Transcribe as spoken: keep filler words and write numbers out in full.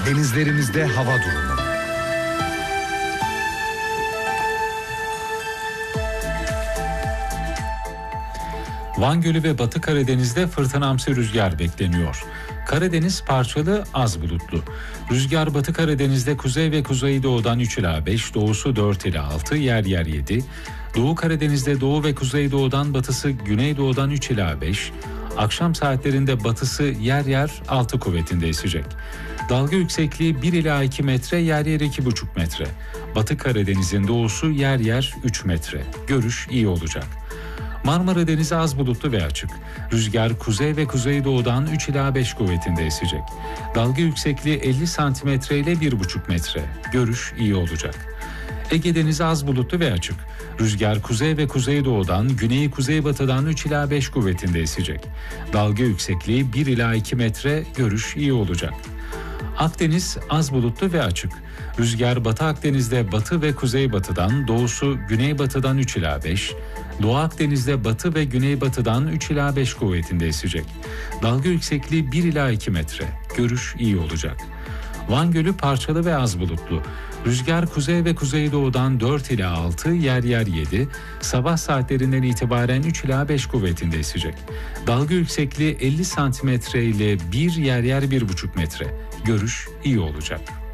Denizlerimizde hava durumu. Van Gölü ve Batı Karadeniz'de fırtınamsı rüzgar bekleniyor. Karadeniz parçalı, az bulutlu. Rüzgar Batı Karadeniz'de kuzey ve kuzeydoğudan üç ila beş, doğusu dört ila altı, yer yer yedi. Doğu Karadeniz'de doğu ve kuzeydoğudan batısı güneydoğudan üç ila beş. Akşam saatlerinde batısı yer yer altı kuvvetinde esecek. Dalga yüksekliği bir ila iki metre, yer yer iki buçuk metre. Batı Karadeniz'in doğusu yer yer üç metre. Görüş iyi olacak. Marmara Denizi az bulutlu ve açık. Rüzgar kuzey ve kuzeydoğudan üç ila beş kuvvetinde esecek. Dalga yüksekliği elli santimetre ile bir buçuk metre. Görüş iyi olacak. Ege Denizi az bulutlu ve açık. Rüzgar kuzey ve kuzeydoğudan, güney kuzeybatıdan üç ila beş kuvvetinde esecek. Dalga yüksekliği bir ila iki metre, görüş iyi olacak. Akdeniz az bulutlu ve açık. Rüzgar Batı Akdeniz'de batı ve kuzeybatıdan, doğusu güneybatıdan üç ila beş, Doğu Akdeniz'de batı ve güneybatıdan üç ila beş kuvvetinde esecek. Dalga yüksekliği bir ila iki metre. Görüş iyi olacak. Van Gölü parçalı ve az bulutlu. Rüzgar kuzey ve kuzeydoğudan dört ila altı, yer yer yedi, sabah saatlerinden itibaren üç ila beş kuvvetinde esecek. Dalga yüksekliği elli santimetre ile bir, yer yer bir buçuk metre. Görüş iyi olacak.